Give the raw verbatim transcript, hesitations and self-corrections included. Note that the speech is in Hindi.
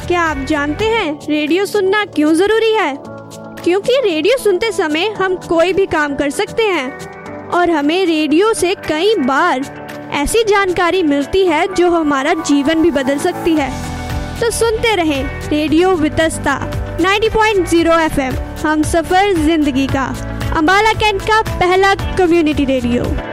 क्या आप जानते हैं रेडियो सुनना क्यों जरूरी है? क्योंकि रेडियो सुनते समय हम कोई भी काम कर सकते हैं और हमें रेडियो से कई बार ऐसी जानकारी मिलती है जो हमारा जीवन भी बदल सकती है। तो सुनते रहें रेडियो वितस्ता नब्बे पॉइंट ज़ीरो एफ एम, हम सफर जिंदगी का, अंबाला कैंट का पहला कम्युनिटी रेडियो।